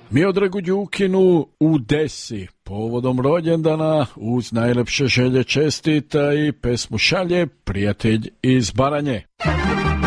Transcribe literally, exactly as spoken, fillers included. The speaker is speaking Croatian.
Miodragu Đukinu u Desi povodom rođendana uz najlepše želje čestita i pesmu šalje prijatelj iz Baranje.